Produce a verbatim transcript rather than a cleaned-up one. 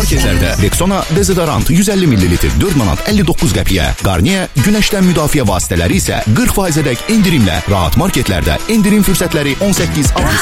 marketlərdə Rexona dezodorant yüz əlli millilitr dörd manat əlli doqquz qəpiyə, Garnier günəşdən müdafiə vasitələri isə qırx faizədək endirimlə rahat marketlərdə endirim fürsətləri on səkkiz avqust.